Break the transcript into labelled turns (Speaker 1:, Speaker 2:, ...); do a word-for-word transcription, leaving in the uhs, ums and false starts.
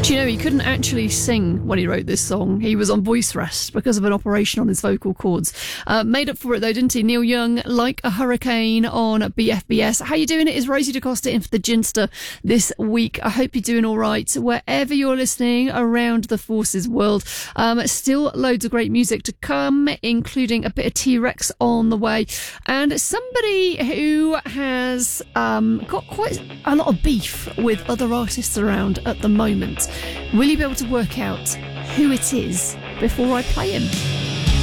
Speaker 1: Do you know he couldn't actually sing when he wrote this song? He was on voice rest because of an operation on his vocal cords. Uh, made up for it though, didn't he? Neil Young, Like a Hurricane on B F B S. How you doing? It is Rosie DeCosta in for the Ginster this week. I hope you're doing all right wherever you're listening around the Forces world. Um, still loads of great music to come, including a bit of T-Rex on the way, and somebody who has um, got quite a lot of beef with other artists around at the moment. Will you be able to work out who it is before I play him?